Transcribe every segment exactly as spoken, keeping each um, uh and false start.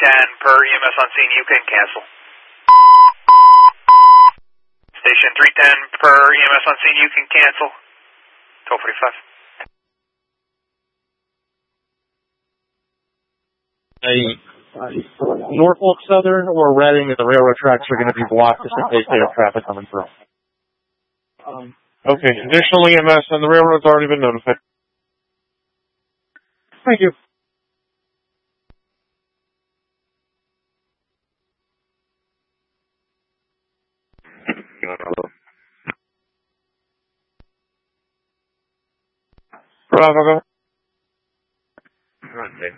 ten per E M S on scene, you can cancel. Station three ten per E M S on scene, you can cancel. twelve forty-five. Norfolk Southern or Reading, the railroad tracks are going to be blocked just in case they have traffic coming through. Um, okay, additional E M S on the railroad's already been notified. Thank you. Bravo, go. Right.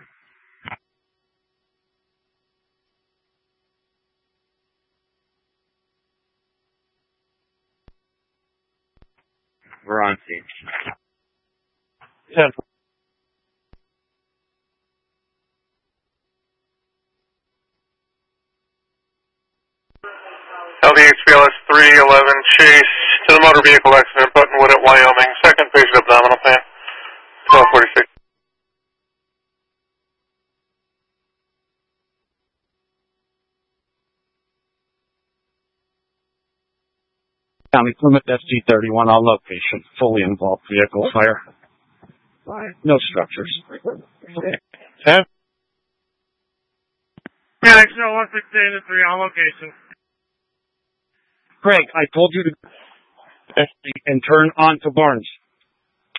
We're on scene. ten. L D H B L S three eleven chase to the motor vehicle accident, Buttonwood at Wyoming. Second patient abdominal pain. twelve forty-six. County Plymouth S G thirty-one on location. Fully involved vehicle fire. No structures. ten. Yeah, X L one sixteen and three on location. Craig, I told you to and turn on to Barnes.